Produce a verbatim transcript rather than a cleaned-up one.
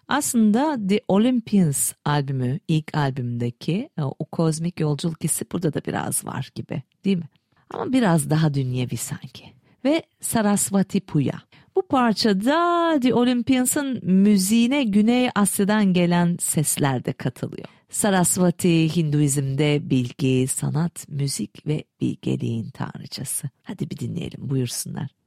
Aslında The Olympians albümü, ilk albümdeki o kozmik yolculuk hissi burada da biraz var gibi, değil mi? Ama biraz daha dünyevi sanki. Ve Sarasvati Puya. Bu parçada The Olympians'ın müziğine Güney Asya'dan gelen sesler de katılıyor. Sarasvati, Hinduizm'de bilgi, sanat, müzik ve bilgeliğin tanrıçası. Hadi bir dinleyelim, buyursunlar.